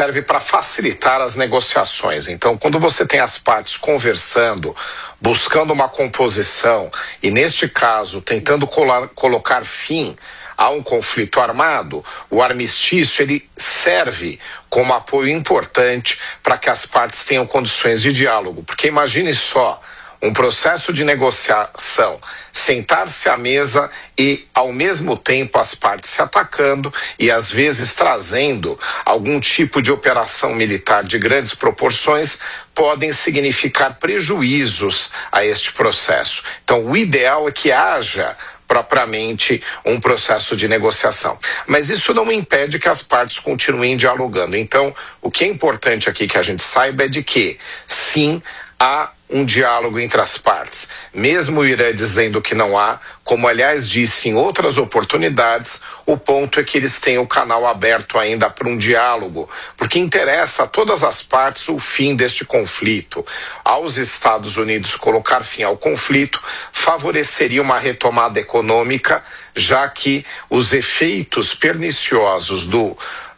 serve para facilitar as negociações. Então, quando você tem as partes conversando, buscando uma composição e, neste caso, tentando colocar fim a um conflito armado, o armistício ele serve como apoio importante para que as partes tenham condições de diálogo. Porque imagine só, um processo de negociação, sentar-se à mesa e, ao mesmo tempo, as partes se atacando e, às vezes, trazendo algum tipo de operação militar de grandes proporções, podem significar prejuízos a este processo. Então, o ideal é que haja propriamente um processo de negociação. Mas isso não impede que as partes continuem dialogando. Então, o que é importante aqui que a gente saiba é de que, sim, há um diálogo entre as partes. Mesmo o Irã dizendo que não há, como aliás disse em outras oportunidades, o ponto é que eles têm o canal aberto ainda para um diálogo, porque interessa a todas as partes o fim deste conflito. Aos Estados Unidos colocar fim ao conflito favoreceria uma retomada econômica, já que os efeitos perniciosos do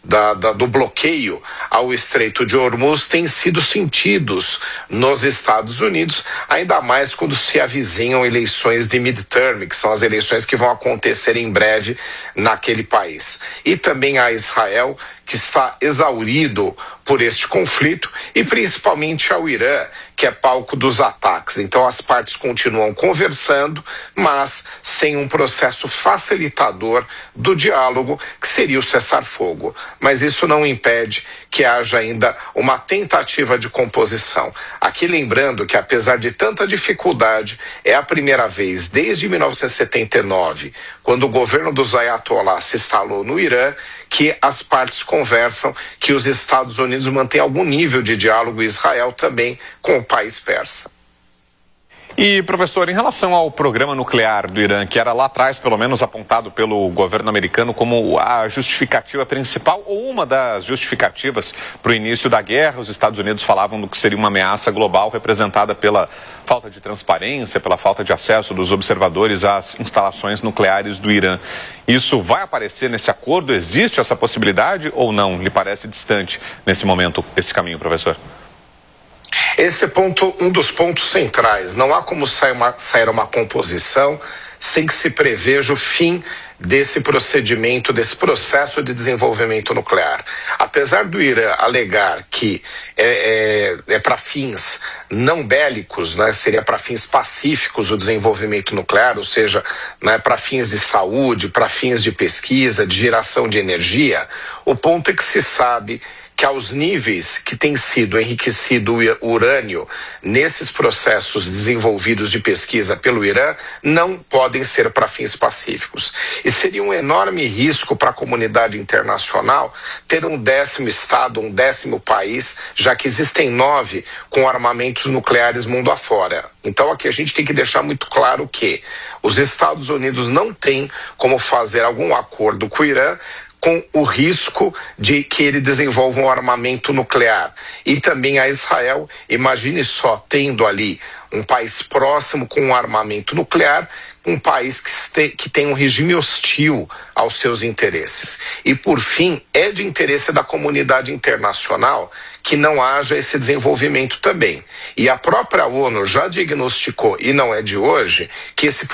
bloqueio ao Estreito de Hormuz têm sido sentidos nos Estados Unidos, ainda mais quando se avizinham eleições de midterm, que são as eleições que vão acontecer em breve naquele país. E também a Israel, que está exaurido por este conflito, e principalmente ao Irã, que é palco dos ataques. Então as partes continuam conversando, mas sem um processo facilitador do diálogo, que seria o cessar-fogo. Mas isso não impede que haja ainda uma tentativa de composição. Aqui lembrando que, apesar de tanta dificuldade, é a primeira vez desde 1979, quando o governo dos Ayatollah se instalou no Irã, que as partes conversam, que os Estados Unidos mantêm algum nível de diálogo, e Israel também, com o país persa. E, professor, em relação ao programa nuclear do Irã, que era lá atrás, pelo menos, apontado pelo governo americano como a justificativa principal, ou uma das justificativas para o início da guerra, os Estados Unidos falavam do que seria uma ameaça global representada pela falta de transparência, pela falta de acesso dos observadores às instalações nucleares do Irã. Isso vai aparecer nesse acordo? Existe essa possibilidade ou não? Lhe parece distante, nesse momento, esse caminho, professor? Esse ponto, um dos pontos centrais. Não há como sair uma composição sem que se preveja o fim desse procedimento, desse processo de desenvolvimento nuclear. Apesar do Irã alegar que é para fins não bélicos, né, seria para fins pacíficos o desenvolvimento nuclear, ou seja, né, para fins de saúde, para fins de pesquisa, de geração de energia, o ponto é que se sabe que aos níveis que tem sido enriquecido o urânio nesses processos desenvolvidos de pesquisa pelo Irã, não podem ser para fins pacíficos. E seria um enorme risco para a comunidade internacional ter um 10º estado, um 10º país, já que existem 9 com armamentos nucleares mundo afora. Então aqui a gente tem que deixar muito claro que os Estados Unidos não têm como fazer algum acordo com o Irã com o risco de que ele desenvolva um armamento nuclear. E também a Israel, imagine só, tendo ali um país próximo com um armamento nuclear, um país que tem um regime hostil aos seus interesses. E, por fim, é de interesse da comunidade internacional que não haja esse desenvolvimento também. E a própria ONU já diagnosticou, e não é de hoje, que esse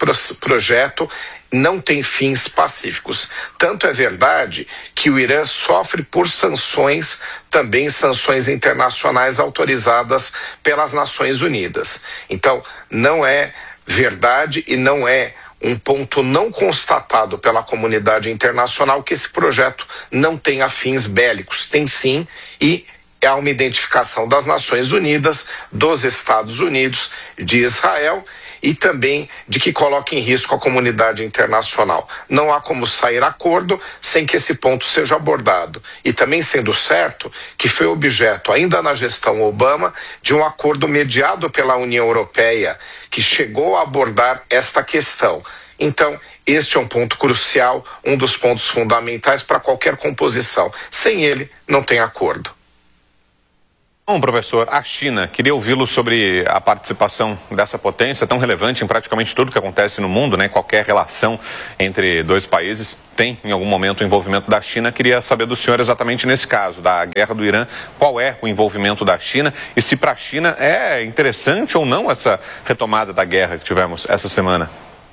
projeto não tem fins pacíficos. Tanto é verdade que o Irã sofre por sanções, também sanções internacionais autorizadas pelas Nações Unidas. Então, não é verdade e não é um ponto não constatado pela comunidade internacional que esse projeto não tenha fins bélicos. Tem sim, e é uma identificação das Nações Unidas, dos Estados Unidos, de Israel, e também de que coloque em risco a comunidade internacional. Não há como sair acordo sem que esse ponto seja abordado. E também sendo certo que foi objeto, ainda na gestão Obama, de um acordo mediado pela União Europeia, que chegou a abordar esta questão. Então, este é um ponto crucial, um dos pontos fundamentais para qualquer composição. Sem ele, não tem acordo. Bom, professor, a China, queria ouvi-lo sobre a participação dessa potência tão relevante em praticamente tudo que acontece no mundo, né? Qualquer relação entre dois países tem, em algum momento, o envolvimento da China. Queria saber do senhor exatamente nesse caso, da guerra do Irã, qual é o envolvimento da China e se para a China é interessante ou não essa retomada da guerra que tivemos essa semana.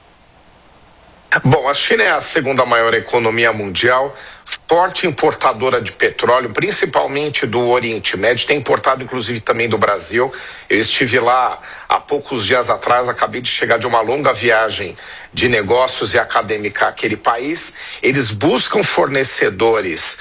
Bom, a China é a segunda maior economia mundial, forte importadora de petróleo, principalmente do Oriente Médio, tem importado inclusive também do Brasil. Eu estive lá há poucos dias atrás, acabei de chegar de uma longa viagem de negócios e acadêmica àquele país. Eles buscam fornecedores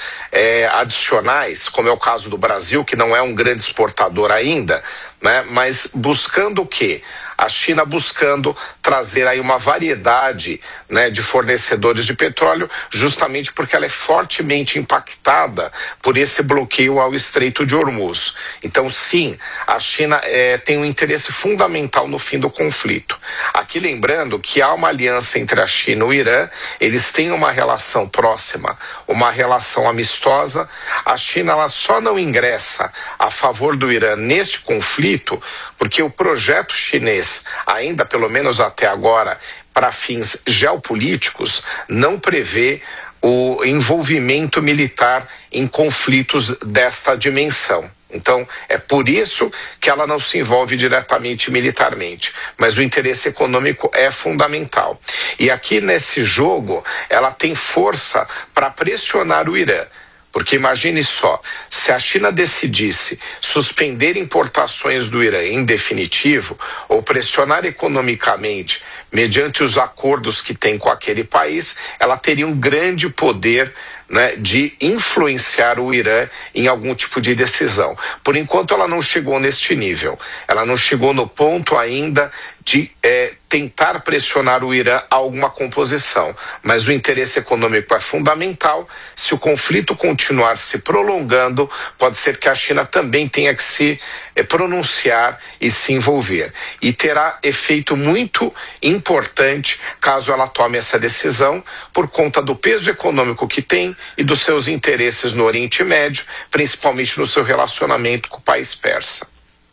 adicionais, como é o caso do Brasil, que não é um grande exportador ainda, né? Mas buscando o quê? A China buscando trazer aí uma variedade, né, de fornecedores de petróleo, justamente porque ela é fortemente impactada por esse bloqueio ao Estreito de Hormuz. Então, sim, a China tem um interesse fundamental no fim do conflito. Aqui lembrando que há uma aliança entre a China e o Irã, eles têm uma relação próxima, uma relação amistosa. A China ela só não ingressa a favor do Irã neste conflito porque o projeto chinês, ainda pelo menos até agora, para fins geopolíticos, não prevê o envolvimento militar em conflitos desta dimensão. Então, é por isso que ela não se envolve diretamente militarmente, mas o interesse econômico é fundamental. E aqui nesse jogo, ela tem força para pressionar o Irã. Porque imagine só, se a China decidisse suspender importações do Irã em definitivo ou pressionar economicamente mediante os acordos que tem com aquele país, ela teria um grande poder, né, de influenciar o Irã em algum tipo de decisão. Por enquanto ela não chegou neste nível, ela não chegou no ponto ainda de tentar pressionar o Irã a alguma composição, mas o interesse econômico é fundamental. Se o conflito continuar se prolongando, pode ser que a China também tenha que se pronunciar e se envolver. E terá efeito muito importante caso ela tome essa decisão, por conta do peso econômico que tem e dos seus interesses no Oriente Médio, principalmente no seu relacionamento com o país persa.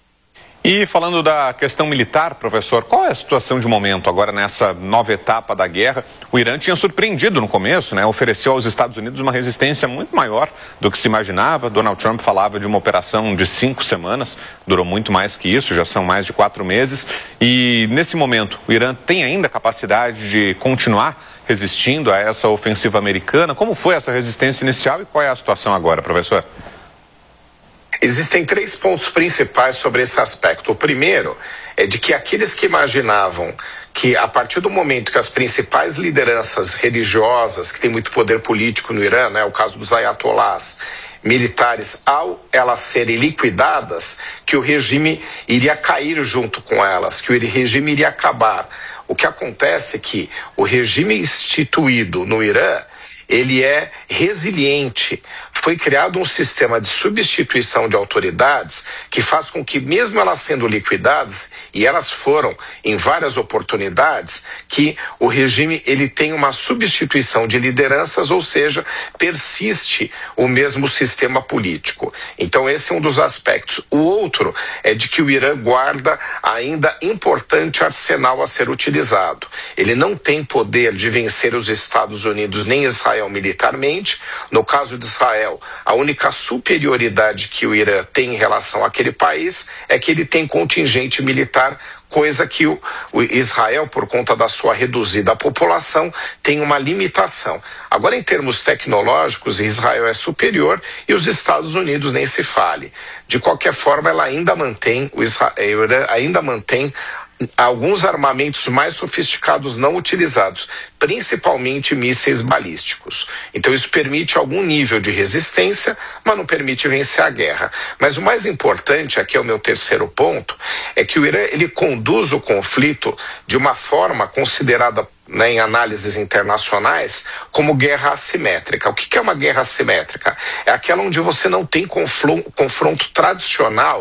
E falando da questão militar, professor, qual é a situação de momento agora nessa nova etapa da guerra? O Irã tinha surpreendido no começo, né? Ofereceu aos Estados Unidos uma resistência muito maior do que se imaginava. Donald Trump falava de uma operação de 5 semanas, durou muito mais que isso, já são mais de 4 meses. E nesse momento, o Irã tem ainda capacidade de continuar resistindo a essa ofensiva americana? Como foi essa resistência inicial e qual é a situação agora, professor? Existem 3 pontos principais sobre esse aspecto. O primeiro é de que aqueles que imaginavam que a partir do momento que as principais lideranças religiosas, que têm muito poder político no Irã, né, o caso dos ayatolás militares, ao elas serem liquidadas, que o regime iria cair junto com elas, que o regime iria acabar. O que acontece é que o regime instituído no Irã, ele é resiliente. Foi criado um sistema de substituição de autoridades que faz com que, mesmo elas sendo liquidadas, e elas foram em várias oportunidades, que o regime ele tem uma substituição de lideranças, ou seja, persiste o mesmo sistema político. Então esse é um dos aspectos. O outro é de que o Irã guarda ainda importante arsenal a ser utilizado. Ele não tem poder de vencer os Estados Unidos nem Israel militarmente. No caso de Israel, a única superioridade que o Irã tem em relação àquele país é que ele tem contingente militar, coisa que o Israel, por conta da sua reduzida população, tem uma limitação. Agora, em termos tecnológicos, Israel é superior e os Estados Unidos nem se fale. De qualquer forma, ela ainda mantém, o Irã ainda mantém alguns armamentos mais sofisticados não utilizados, principalmente mísseis balísticos. Então isso permite algum nível de resistência, mas não permite vencer a guerra. Mas o mais importante, aqui é o meu terceiro ponto, é que o Irã ele conduz o conflito de uma forma considerada, né, em análises internacionais, como guerra assimétrica. O que é uma guerra assimétrica? É aquela onde você não tem confronto tradicional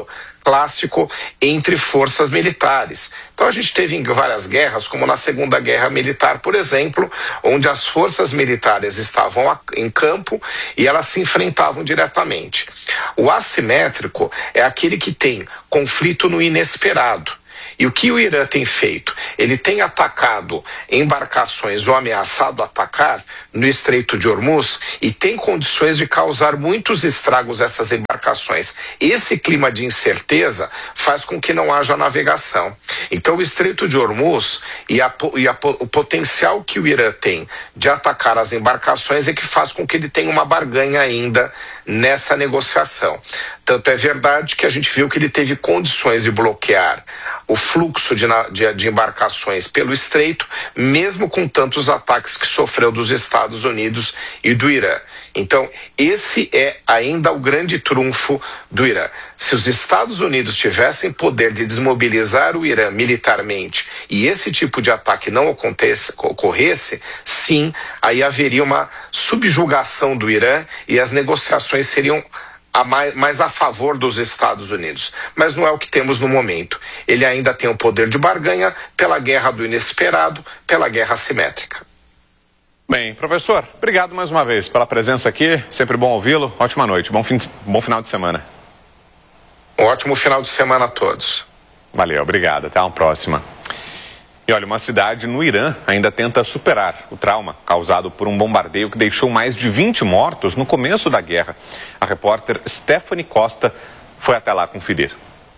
clássico entre forças militares. Então a gente teve em várias guerras, como na Segunda Guerra Militar, por exemplo, onde as forças militares estavam em campo e elas se enfrentavam diretamente. O assimétrico é aquele que tem conflito no inesperado. E o que o Irã tem feito? Ele tem atacado embarcações ou ameaçado atacar no Estreito de Hormuz e tem condições de causar muitos estragos a essas embarcações. Esse clima de incerteza faz com que não haja navegação. Então o Estreito de Hormuz o potencial que o Irã tem de atacar as embarcações é que faz com que ele tenha uma barganha ainda nessa negociação. Tanto é verdade que a gente viu que ele teve condições de bloquear o fluxo de embarcações pelo estreito, mesmo com tantos ataques que sofreu dos Estados Unidos e do Irã. Então, esse é ainda o grande trunfo do Irã. Se os Estados Unidos tivessem poder de desmobilizar o Irã militarmente e esse tipo de ataque não ocorresse, sim, aí haveria uma subjugação do Irã e as negociações seriam mais a favor dos Estados Unidos. Mas não é o que temos no momento. Ele ainda tem o poder de barganha pela guerra do inesperado, pela guerra assimétrica. Bem, professor, obrigado mais uma vez pela presença aqui. Sempre bom ouvi-lo. Ótima noite. Bom final de semana. Um ótimo final de semana a todos. Valeu, obrigado. Até uma próxima. E olha, uma cidade no Irã ainda tenta superar o trauma causado por um bombardeio que deixou mais de 20 mortos no começo da guerra. A repórter Stephanie Costa foi até lá conferir.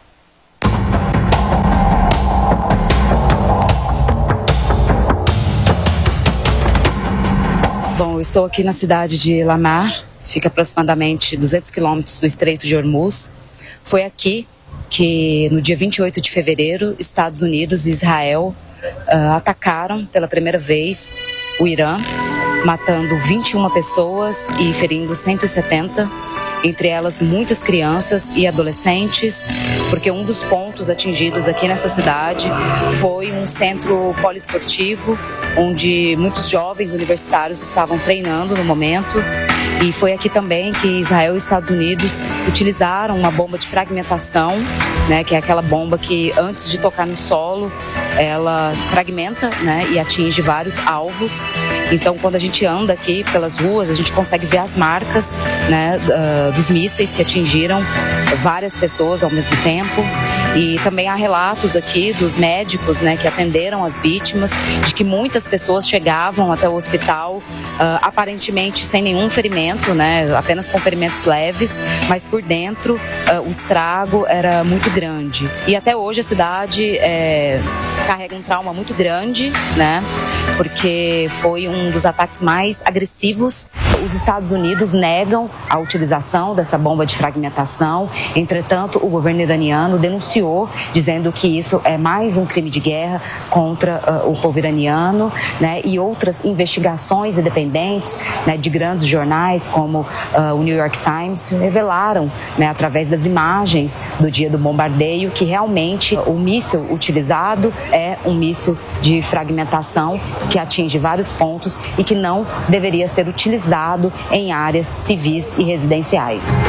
Bom, eu estou aqui na cidade de Lamar, fica aproximadamente 200 quilômetros do Estreito de Hormuz. Foi aqui que, no dia 28 de fevereiro, Estados Unidos e Israel atacaram pela primeira vez o Irã, matando 21 pessoas e ferindo 170, entre elas muitas crianças e adolescentes, porque um dos pontos atingidos aqui nessa cidade foi um centro poliesportivo, onde muitos jovens universitários estavam treinando no momento. E foi aqui também que Israel e Estados Unidos utilizaram uma bomba de fragmentação, né, que é aquela bomba que antes de tocar no solo, ela fragmenta, né, e atinge vários alvos. Então, quando a gente anda aqui pelas ruas, a gente consegue ver as marcas, né, dos mísseis que atingiram várias pessoas ao mesmo tempo. E também há relatos aqui dos médicos, né, que atenderam as vítimas, de que muitas pessoas chegavam até o hospital aparentemente sem nenhum ferimento, né, apenas com ferimentos leves, mas por dentro o estrago era muito grande. E até hoje a cidade carrega um trauma muito grande, né, porque foi um dos ataques mais agressivos. Os Estados Unidos negam a utilização dessa bomba de fragmentação. Entretanto, o governo iraniano denunciou, dizendo que isso é mais um crime de guerra contra o povo iraniano, né? E outras investigações independentes, né, de grandes jornais como o New York Times revelaram, né, através das imagens do dia do bombardeio, que realmente o míssil utilizado é um míssil de fragmentação que atinge vários pontos e que não deveria ser utilizado em áreas civis e residenciais.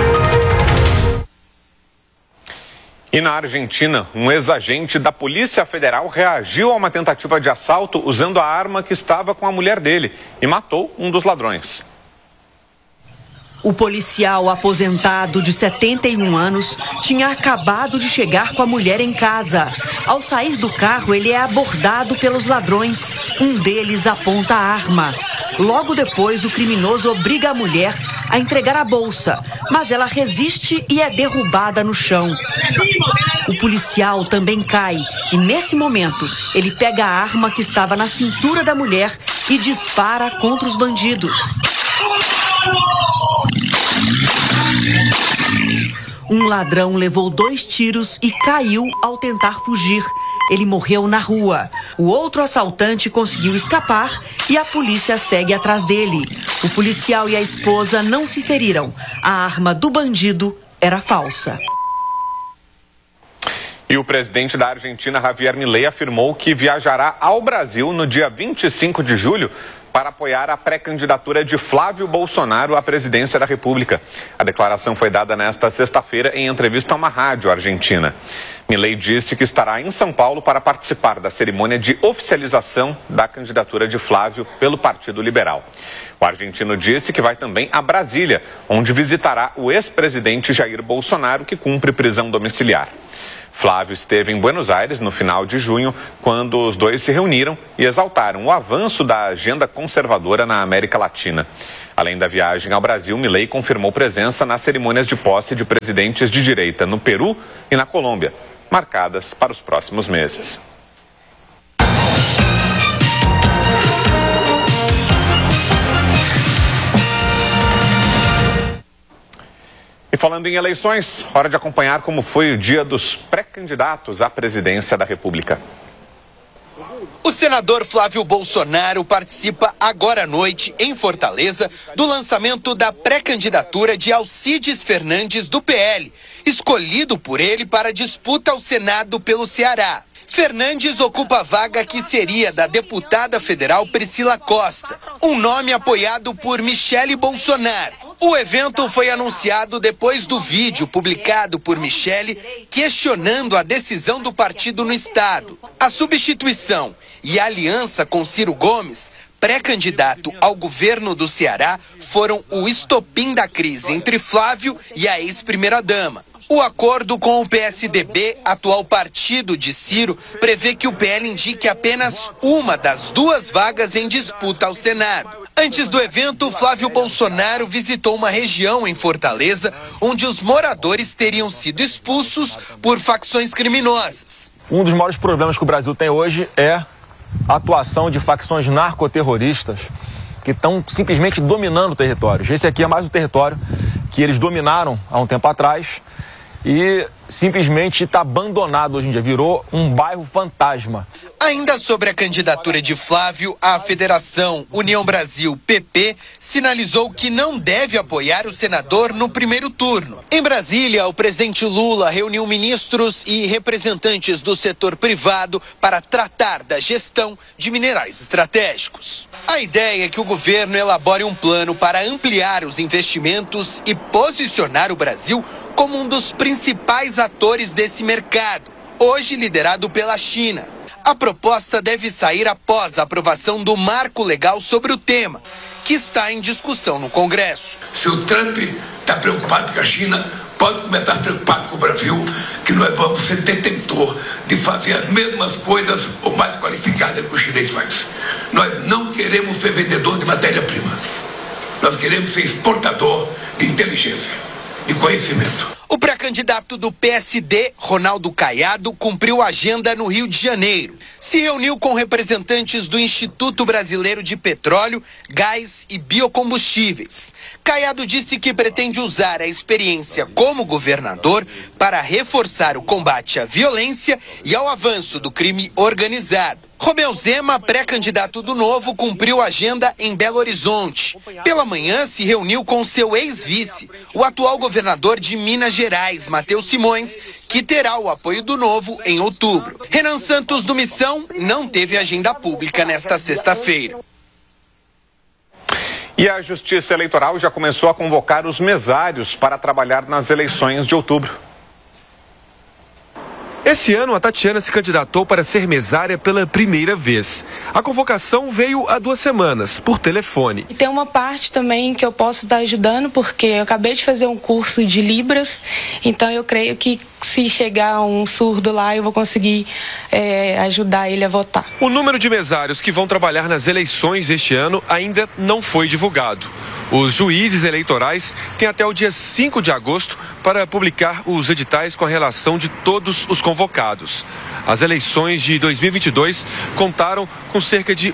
E na Argentina, um ex-agente da Polícia Federal reagiu a uma tentativa de assalto usando a arma que estava com a mulher dele e matou um dos ladrões. O policial aposentado de 71 anos tinha acabado de chegar com a mulher em casa. Ao sair do carro, ele é abordado pelos ladrões. Um deles aponta a arma. Logo depois, o criminoso obriga a mulher a entregar a bolsa, mas ela resiste e é derrubada no chão. O policial também cai e, nesse momento, ele pega a arma que estava na cintura da mulher e dispara contra os bandidos. Um ladrão levou 2 tiros e caiu ao tentar fugir. Ele morreu na rua. O outro assaltante conseguiu escapar e a polícia segue atrás dele. O policial e a esposa não se feriram. A arma do bandido era falsa. E o presidente da Argentina, Javier Milei, afirmou que viajará ao Brasil no dia 25 de julho para apoiar a pré-candidatura de Flávio Bolsonaro à presidência da República. A declaração foi dada nesta sexta-feira em entrevista a uma rádio argentina. Milei disse que estará em São Paulo para participar da cerimônia de oficialização da candidatura de Flávio pelo Partido Liberal. O argentino disse que vai também a Brasília, onde visitará o ex-presidente Jair Bolsonaro, que cumpre prisão domiciliar. Flávio esteve em Buenos Aires no final de junho, quando os dois se reuniram e exaltaram o avanço da agenda conservadora na América Latina. Além da viagem ao Brasil, Milei confirmou presença nas cerimônias de posse de presidentes de direita no Peru e na Colômbia, marcadas para os próximos meses. E falando em eleições, hora de acompanhar como foi o dia dos pré-candidatos à presidência da República. O senador Flávio Bolsonaro participa agora à noite, em Fortaleza, do lançamento da pré-candidatura de Alcides Fernandes, do PL, escolhido por ele para disputa ao Senado pelo Ceará. Fernandes ocupa a vaga que seria da deputada federal Priscila Costa, um nome apoiado por Michele Bolsonaro. O evento foi anunciado depois do vídeo publicado por Michele questionando a decisão do partido no estado. A substituição e a aliança com Ciro Gomes, pré-candidato ao governo do Ceará, foram o estopim da crise entre Flávio e a ex-primeira-dama. O acordo com o PSDB, atual partido de Ciro, prevê que o PL indique apenas uma das duas vagas em disputa ao Senado. Antes do evento, Flávio Bolsonaro visitou uma região em Fortaleza, onde os moradores teriam sido expulsos por facções criminosas. Um dos maiores problemas que o Brasil tem hoje é a atuação de facções narcoterroristas que estão simplesmente dominando territórios. Esse aqui é mais um território que eles dominaram há um tempo atrás e simplesmente está abandonado hoje em dia, virou um bairro fantasma. Ainda sobre a candidatura de Flávio, a Federação União Brasil, PP, sinalizou que não deve apoiar o senador no primeiro turno. Em Brasília, o presidente Lula reuniu ministros e representantes do setor privado para tratar da gestão de minerais estratégicos. A ideia é que o governo elabore um plano para ampliar os investimentos e posicionar o Brasil como um dos principais atores desse mercado, hoje liderado pela China. A proposta deve sair após a aprovação do marco legal sobre o tema, que está em discussão no Congresso. Se o Trump está preocupado com a China, pode começar preocupado com o Brasil, que nós vamos ser detentor de fazer as mesmas coisas ou mais qualificadas que o chinês faz. Nós não queremos ser vendedor de matéria-prima. Nós queremos ser exportador de inteligência e conhecimento. O pré-candidato do PSD, Ronaldo Caiado, cumpriu a agenda no Rio de Janeiro. Se reuniu com representantes do Instituto Brasileiro de Petróleo, Gás e Biocombustíveis. Caiado disse que pretende usar a experiência como governador para reforçar o combate à violência e ao avanço do crime organizado. Romeu Zema, pré-candidato do Novo, cumpriu a agenda em Belo Horizonte. Pela manhã, se reuniu com seu ex-vice, o atual governador de Minas Gerais, Matheus Simões, que terá o apoio do Novo em outubro. Renan Santos, do Missão, não teve agenda pública nesta sexta-feira. E a Justiça Eleitoral já começou a convocar os mesários para trabalhar nas eleições de outubro. Esse ano, a Tatiana se candidatou para ser mesária pela primeira vez. A convocação veio há 2 semanas, por telefone. E tem uma parte também que eu posso estar ajudando, porque eu acabei de fazer um curso de Libras, então eu creio que se chegar um surdo lá, eu vou conseguir ajudar ele a votar. O número de mesários que vão trabalhar nas eleições este ano ainda não foi divulgado. Os juízes eleitorais têm até o dia 5 de agosto para publicar os editais com a relação de todos os convocados. As eleições de 2022 contaram com cerca de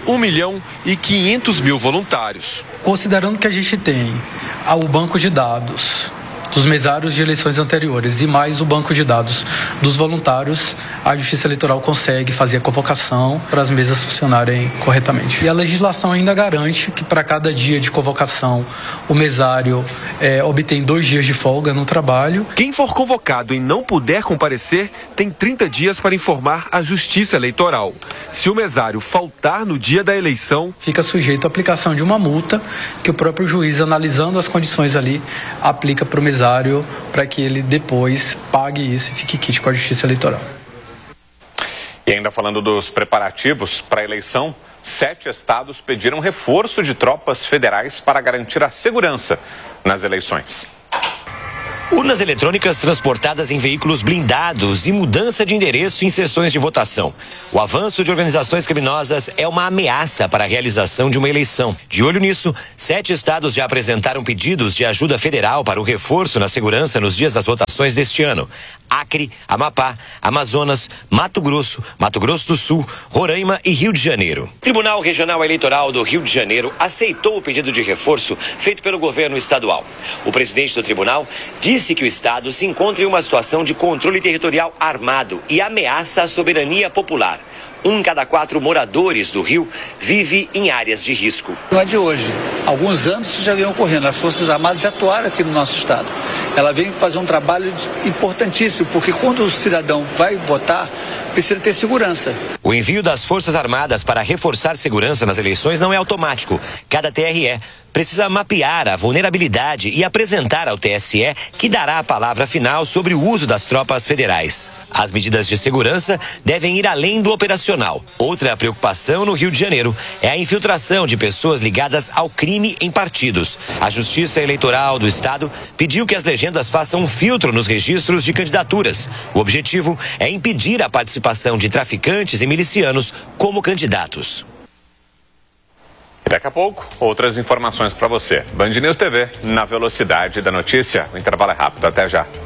1.500.000 voluntários. Considerando que a gente tem o banco de dados, dos mesários de eleições anteriores e mais o banco de dados dos voluntários, a Justiça Eleitoral consegue fazer a convocação para as mesas funcionarem corretamente. E a legislação ainda garante que para cada dia de convocação o mesário obtém 2 dias de folga no trabalho. Quem for convocado e não puder comparecer tem 30 dias para informar a Justiça Eleitoral. Se o mesário faltar no dia da eleição, fica sujeito à aplicação de uma multa que o próprio juiz, analisando as condições ali, aplica para o mesário para que ele depois pague isso e fique quite com a Justiça Eleitoral. E ainda falando dos preparativos para a eleição, 7 estados pediram reforço de tropas federais para garantir a segurança nas eleições. Urnas eletrônicas transportadas em veículos blindados e mudança de endereço em sessões de votação. O avanço de organizações criminosas é uma ameaça para a realização de uma eleição. De olho nisso, 7 estados já apresentaram pedidos de ajuda federal para o reforço na segurança nos dias das votações deste ano. Acre, Amapá, Amazonas, Mato Grosso do Sul, Roraima e Rio de Janeiro. O Tribunal Regional Eleitoral do Rio de Janeiro aceitou o pedido de reforço feito pelo governo estadual. O presidente do tribunal disse que o estado se encontra em uma situação de controle territorial armado e ameaça a soberania popular. 1 em cada 4 moradores do Rio vive em áreas de risco. Não é de hoje. Há alguns anos isso já vem ocorrendo. As Forças Armadas já atuaram aqui no nosso estado. Ela vem fazer um trabalho importantíssimo, porque quando o cidadão vai votar, precisa ter segurança. O envio das Forças Armadas para reforçar segurança nas eleições não é automático. Cada TRE precisa mapear a vulnerabilidade e apresentar ao TSE, que dará a palavra final sobre o uso das tropas federais. As medidas de segurança devem ir além do operacional. Outra preocupação no Rio de Janeiro é a infiltração de pessoas ligadas ao crime em partidos. A Justiça Eleitoral do Estado pediu que as legendas façam um filtro nos registros de candidaturas. O objetivo é impedir a participação de traficantes e milicianos como candidatos. E daqui a pouco, outras informações para você. Band News TV, na velocidade da notícia. O intervalo é rápido. Até já.